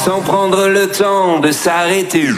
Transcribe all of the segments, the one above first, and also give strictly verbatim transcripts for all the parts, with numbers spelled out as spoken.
sans prendre le temps de s'arrêter.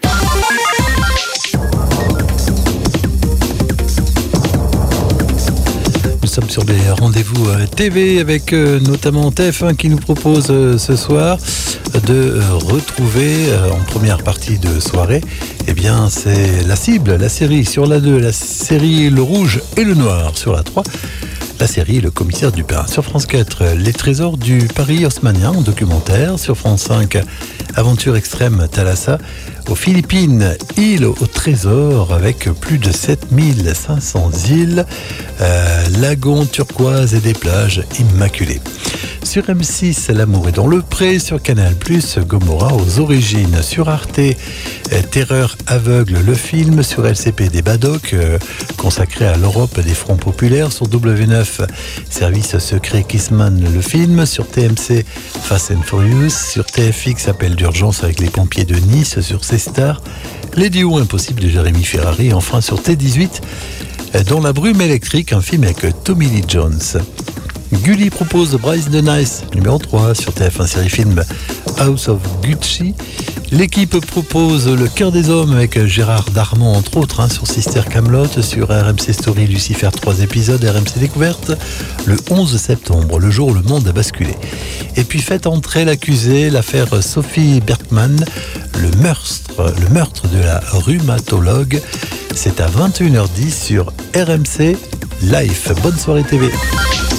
Nous sommes sur les rendez-vous T V avec euh, notamment T F un qui nous propose euh, ce soir de euh, retrouver euh, en première partie de soirée, eh bien c'est La Cible, la série sur la deux, la série Le Rouge et le Noir sur la trois. La série Le Commissaire Dupin. Sur France quatre, Les Trésors du Paris haussmannien en documentaire. Sur France cinq, Aventure extrême Thalassa. Aux Philippines, Île au trésor avec plus de sept mille cinq cents îles, euh, lagons turquoise et des plages immaculées. Sur M six, L'amour est dans le pré. Sur Canal plus, Gomorrah aux origines. Sur Arte, euh, Terreur aveugle, le film. Sur L C P, des Badocs, euh, consacré à l'Europe des fronts populaires. Sur W neuf, Service secret Kissman, le film. Sur T M C, Fast and Furious. Sur T F X, Appel d'urgence avec les pompiers de Nice. Sur C Star, Les duos impossibles de Jérémy Ferrari. Enfin sur T dix-huit, Dans la brume électrique, un film avec Tommy Lee Jones. Gulli propose Bryce the Nice, numéro trois, sur T F un série film House of Gucci. L'équipe propose Le Cœur des Hommes avec Gérard Darmon, entre autres, hein, sur Sister Camelot. Sur R M C Story, Lucifer, trois épisodes. R M C Découverte, le onze septembre, le jour où le monde a basculé. Et puis faites entrer l'accusé, l'affaire Sophie Berkman, le meurtre, le meurtre de la rhumatologue. C'est à vingt et une heures dix sur R M C Life. Bonne soirée T V.